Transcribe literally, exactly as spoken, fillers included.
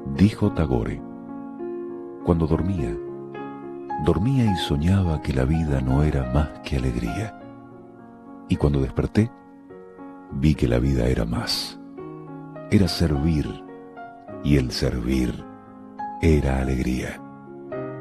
Dijo Tagore: cuando dormía, dormía y soñaba que la vida no era más que alegría. Y cuando desperté, vi que la vida era más. Era servir, y el servir era alegría.